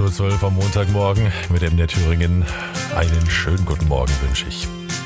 8:12 Uhr am Montagmorgen mit MDR Thüringen. Einen schönen guten Morgen wünsche ich.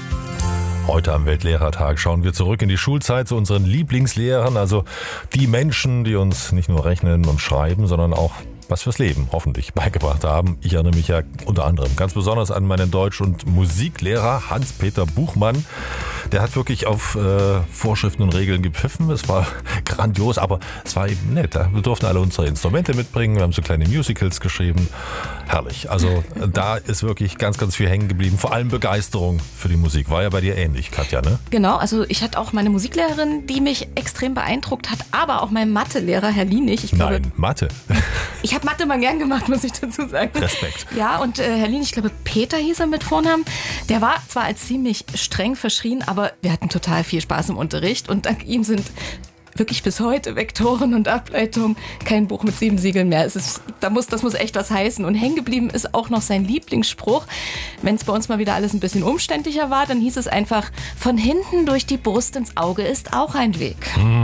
Heute am Weltlehrertag schauen wir zurück in die Schulzeit zu unseren Lieblingslehrern, also die Menschen, die uns nicht nur rechnen und schreiben, sondern auch was fürs Leben hoffentlich beigebracht haben. Ich erinnere mich ja unter anderem ganz besonders an meinen Deutsch- und Musiklehrer Hans-Peter Buchmann. Der hat wirklich auf Vorschriften und Regeln gepfiffen. Es war grandios, aber es war eben nett. Wir durften alle unsere Instrumente mitbringen. Wir haben so kleine Musicals geschrieben. Herrlich. Also da ist wirklich ganz, ganz viel hängen geblieben. Vor allem Begeisterung für die Musik. War ja bei dir ähnlich, Katja, ne? Genau, also ich hatte auch meine Musiklehrerin, die mich extrem beeindruckt hat, aber auch mein Mathelehrer, Herr Lienig. Nein, Mathe. Ich habe Mathe mal gern gemacht, muss ich dazu sagen. Respekt. Ja, und Herr Lienig, ich glaube Peter hieß er mit Vornamen, der war zwar als ziemlich streng verschrien, aber wir hatten total viel Spaß im Unterricht und dank ihm sind wirklich bis heute Vektoren und Ableitungen kein Buch mit 7 Siegeln mehr. Das muss echt was heißen. Und hängen geblieben ist auch noch sein Lieblingsspruch. Wenn es bei uns mal wieder alles ein bisschen umständlicher war, dann hieß es einfach, von hinten durch die Brust ins Auge ist auch ein Weg.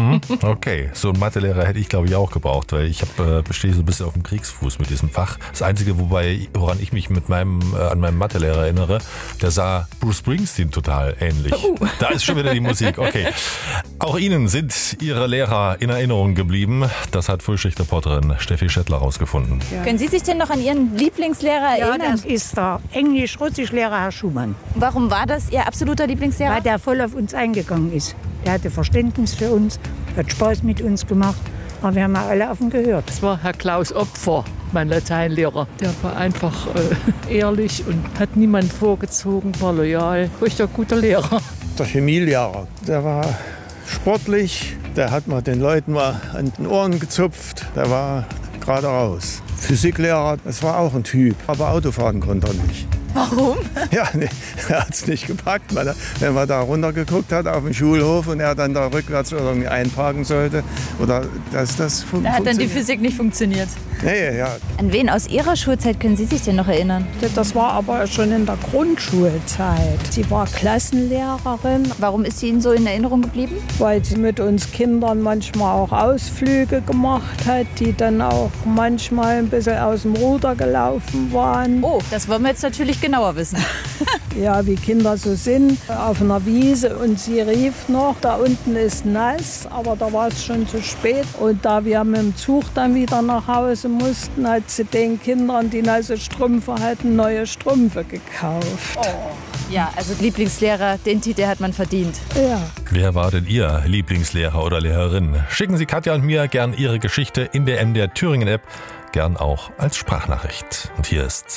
Okay, so einen Mathelehrer hätte ich, glaube ich, auch gebraucht, weil ich bestehe so ein bisschen auf dem Kriegsfuß mit diesem Fach. Das Einzige, woran ich mich an meinem Mathelehrer erinnere, der sah Bruce Springsteen total ähnlich. Da ist schon wieder die Musik. Okay. Auch Ihnen sind Ihre Lehrer in Erinnerung geblieben. Das hat Frühschichtreporterin Steffi Schettler rausgefunden. Ja. Können Sie sich denn noch an Ihren Lieblingslehrer erinnern? Ja, das ist der Englisch-Russisch-Lehrer Herr Schumann. Warum war das Ihr absoluter Lieblingslehrer? Weil der voll auf uns eingegangen ist. Der hatte Verständnis für uns, hat Spaß mit uns gemacht. Aber wir haben ja alle auf ihn gehört. Das war Herr Klaus Opfer, mein Lateinlehrer. Der war einfach ehrlich und hat niemand vorgezogen, war loyal. Richtig guter Lehrer. Der Chemielehrer, der war sportlich, der hat mal den Leuten mal an den Ohren gezupft, der war gerade raus. Physiklehrer, das war auch ein Typ, aber Autofahren konnte er nicht. Warum? Ja, nee, er hat es nicht gepackt, weil wenn man da runtergeguckt hat auf den Schulhof und er dann da rückwärts irgendwie einparken sollte, oder das Da hat dann die Physik nicht funktioniert. Nee, ja. An wen aus Ihrer Schulzeit können Sie sich denn noch erinnern? Das war aber schon in der Grundschulzeit. Sie war Klassenlehrerin. Warum ist sie Ihnen so in Erinnerung geblieben? Weil sie mit uns Kindern manchmal auch Ausflüge gemacht hat, die dann auch manchmal ein bisschen aus dem Ruder gelaufen waren. Oh, das wollen wir jetzt natürlich genauer wissen. Ja, wie Kinder so sind, auf einer Wiese und sie rief noch, da unten ist nass, aber da war es schon zu spät. Und da wir mit dem Zug dann wieder nach Hause mussten, hat sie den Kindern, die nasse Strümpfe hatten, neue Strümpfe gekauft. Oh. Ja, also Lieblingslehrer, den Titel hat man verdient. Ja. Wer war denn Ihr Lieblingslehrer oder Lehrerin? Schicken Sie Katja und mir gern Ihre Geschichte in der MDR Thüringen App, gern auch als Sprachnachricht. Und hier ist